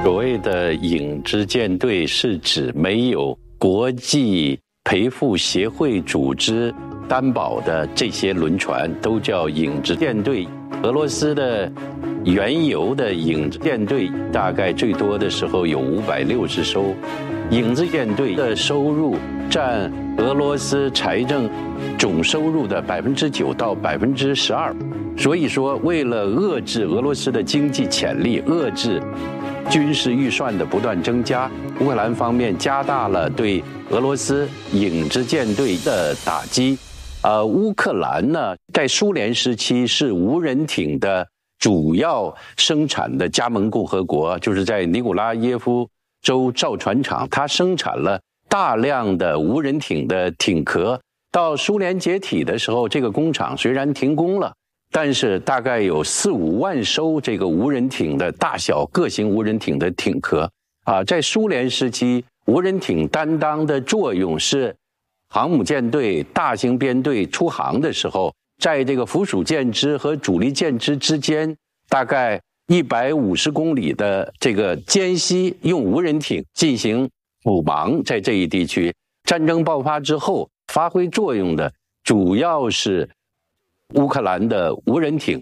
所谓的影之舰队是指没有国际陪护协会组织担保的这些轮船都叫影之舰队。俄罗斯的原油的影之舰队大概最多的时候有560艘，影之舰队的收入占俄罗斯财政总收入的9%到12%。所以说，为了遏制俄罗斯的经济潜力，遏制军事预算的不断增加，乌克兰方面加大了对俄罗斯影之舰队的打击。乌克兰呢，在苏联时期是无人艇的主要生产的加盟共和国，就是在尼古拉耶夫州造船厂，它生产了大量的无人艇的艇壳。到苏联解体的时候，这个工厂虽然停工了，但是大概有4-5万艘这个无人艇的大小各型无人艇的艇壳在苏联时期，无人艇担当的作用是航母舰队、大型编队出航的时候，在这个附属舰只和主力舰只之间大概150公里的这个间隙，用无人艇进行补航。在这一地区战争爆发之后，发挥作用的主要是乌克兰的无人艇。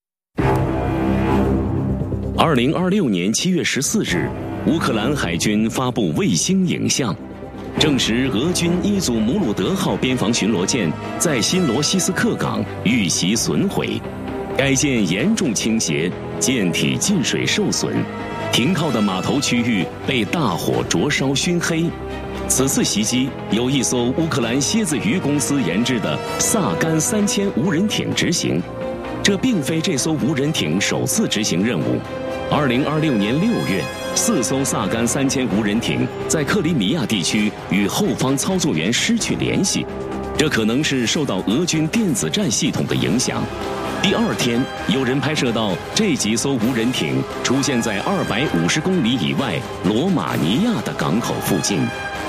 2026年7月14日，乌克兰海军发布卫星影像，证实俄军伊祖姆鲁德号边防巡逻舰在新罗西斯克港遇袭损毁，该舰严重倾斜，舰体进水受损，停靠的码头区域被大火灼烧熏黑。此次袭击由一艘乌克兰蝎子鱼公司研制的萨甘3000无人艇执行，这并非这艘无人艇首次执行任务。2026年6月，4艘萨甘3000无人艇在克里米亚地区与后方操作员失去联系，这可能是受到俄军电子战系统的影响。第二天，有人拍摄到这几艘无人艇出现在250公里以外罗马尼亚的港口附近。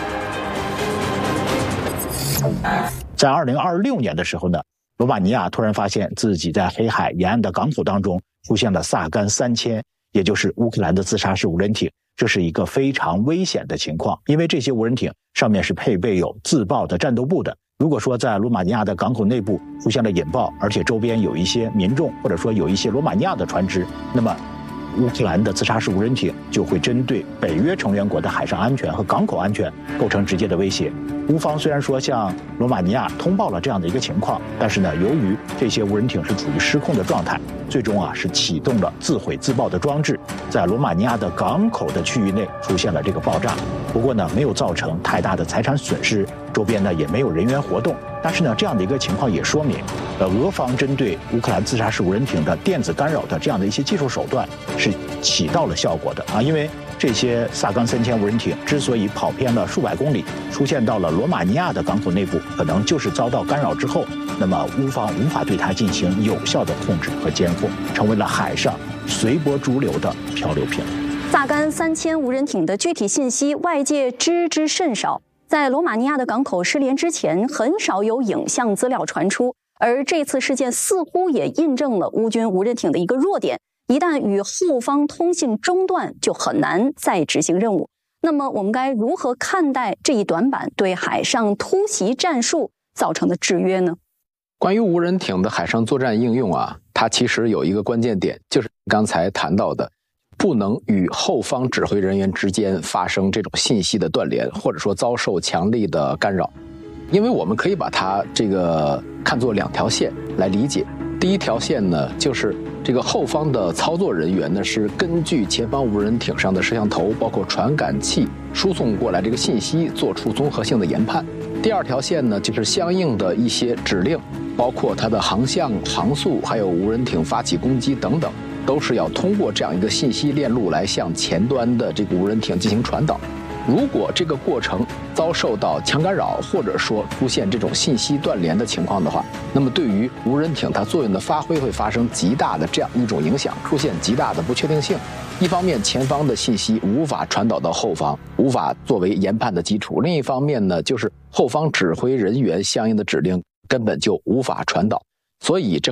在2026年的时候呢，罗马尼亚突然发现自己在黑海沿岸的港口当中出现了萨甘3000，也就是乌克兰的自杀式无人艇。这是一个非常危险的情况，因为这些无人艇上面是配备有自爆的战斗部的。如果说在罗马尼亚的港口内部出现了引爆，而且周边有一些民众或者说有一些罗马尼亚的船只，那么乌克兰的自杀式无人艇就会针对北约成员国的海上安全和港口安全构成直接的威胁。乌方虽然说向罗马尼亚通报了这样的一个情况，但是呢，由于这些无人艇是处于失控的状态，最终是启动了自毁自爆的装置，在罗马尼亚的港口的区域内出现了这个爆炸。不过呢，没有造成太大的财产损失，周边呢也没有人员活动。但是呢，这样的一个情况也说明，俄方针对乌克兰自杀式无人艇的电子干扰的这样的一些技术手段是起到了效果的因为这些萨冈3000无人艇之所以跑偏了数百公里，出现到了罗马尼亚的港口内部，可能就是遭到干扰之后，那么乌方无法对它进行有效的控制和监控，成为了海上随波逐流的漂流瓶。 萨甘3000无人艇的具体信息外界知之甚少，在罗马尼亚的港口失联之前，很少有影像资料传出，而这次事件似乎也印证了乌军无人艇的一个弱点，一旦与后方通信中断，就很难再执行任务。那么我们该如何看待这一短板对海上突袭战术造成的制约呢？ 关于无人艇的海上作战应用它其实有一个关键点，就是刚才谈到的，不能与后方指挥人员之间发生这种信息的断联，或者说遭受强力的干扰。因为我们可以把它这个看作2条线来理解。第一条线呢，就是这个后方的操作人员呢，是根据前方无人艇上的摄像头包括传感器输送过来这个信息做出综合性的研判。第二条线呢，就是相应的一些指令，包括它的航向、航速，还有无人艇发起攻击等等，都是要通过这样一个信息链路来向前端的这个无人艇进行传导。如果这个过程遭受到强干扰，或者说出现这种信息断联的情况的话，那么对于无人艇它作用的发挥会发生极大的这样一种影响，出现极大的不确定性。一方面，前方的信息无法传导到后方，无法作为研判的基础；另一方面呢，就是后方指挥人员相应的指令根本就无法传导。所以这